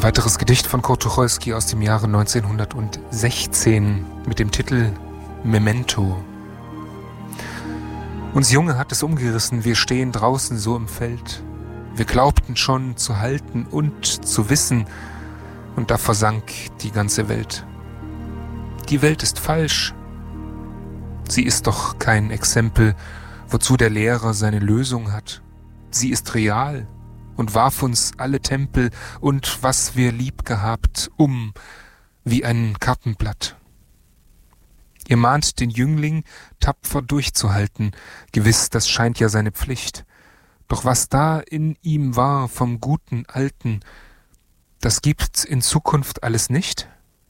Ein weiteres Gedicht von Kurt Tucholsky aus dem Jahre 1916 mit dem Titel Memento. Uns Junge hat es umgerissen, wir stehen draußen so im Feld. Wir glaubten schon zu halten und zu wissen, und da versank die ganze Welt. Die Welt ist falsch. Sie ist doch kein Exempel, wozu der Lehrer seine Lösung hat. Sie ist real und warf uns alle Tempel und was wir lieb gehabt wie ein Kartenblatt. Ihr mahnt den Jüngling, tapfer durchzuhalten, gewiss, das scheint ja seine Pflicht. Doch was da in ihm war vom guten Alten, das gibt's in Zukunft alles nicht?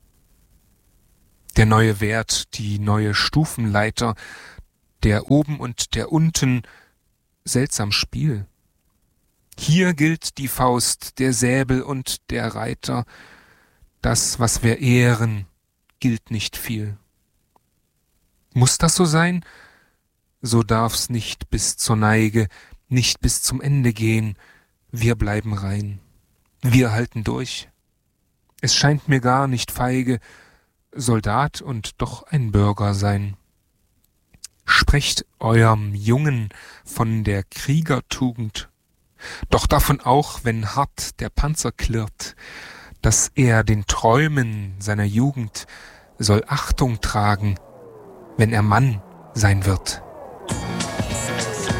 Der neue Wert, die neue Stufenleiter, der oben und der unten, seltsam Spiel. Hier gilt die Faust, der Säbel und der Reiter, das, was wir ehren, gilt nicht viel. Muss das so sein? So darf's nicht bis zur Neige, nicht bis zum Ende gehen, wir bleiben rein, wir halten durch. Es scheint mir gar nicht feige, Soldat und doch ein Bürger sein. Sprecht eurem Jungen von der Kriegertugend, doch davon auch, wenn hart der Panzer klirrt, dass er den Träumen seiner Jugend soll Achtung tragen, wenn er Mann sein wird.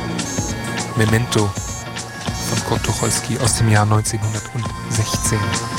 Memento von Kurt Tucholsky aus dem Jahr 1916.